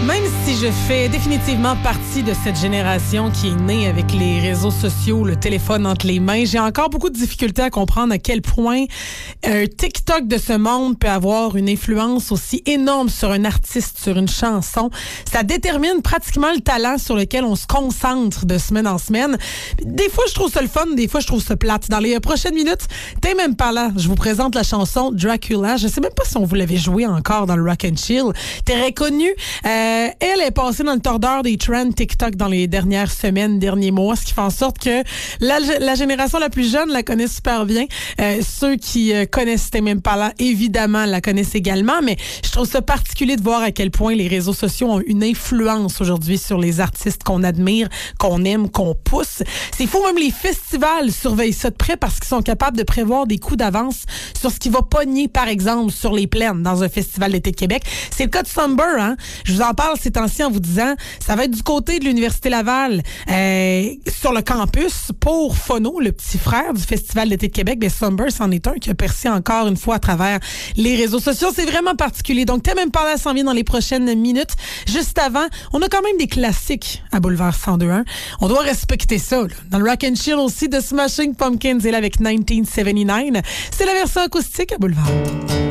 Même si je fais définitivement partie de cette génération qui est née avec les réseaux sociaux, le téléphone entre les mains, j'ai encore beaucoup de difficultés à comprendre à quel point un TikTok de ce monde peut avoir une influence aussi énorme sur un artiste, sur une chanson. Ça détermine pratiquement le talent sur lequel on se concentre de semaine en semaine. Des fois, je trouve ça le fun, des fois, je trouve ça plate. Dans les prochaines minutes, Tame Impala, je vous présente la chanson Dracula. Je sais même pas si on vous l'avait joué encore dans le Rock and Chill. Très connue. Elle est passée dans le tordeur des trends TikTok dans les dernières semaines, derniers mois, ce qui fait en sorte que la génération la plus jeune la connaît super bien. Ceux qui connaissent Tame Impala, évidemment, la connaissent également, mais je trouve ça particulier de voir à quel point les réseaux sociaux ont une influence aujourd'hui sur les artistes qu'on admire, qu'on aime, qu'on pousse. C'est fou, même les festivals surveillent ça de près parce qu'ils sont capables de prévoir des coups d'avance sur ce qui va pogner, par exemple, sur les plaines dans un festival d'été de Québec. C'est le cas de Somber, hein? Je vous en parle ces temps-ci en vous disant, ça va être du côté de l'Université Laval, sur le campus, pour Phono, le petit frère du Festival d'été de Québec. Mais Somber, c'en est un qui a percé encore une fois à travers les réseaux sociaux. C'est vraiment particulier. Donc, Tame Impala s'en vient dans les prochaines minutes. Juste avant, on a quand même des classiques à Boulevard 102.1. On doit respecter ça, là. Dans le Rock and Chill aussi, de Smashing Pumpkins, et là avec 1979. C'est la version acoustique à Boulevard.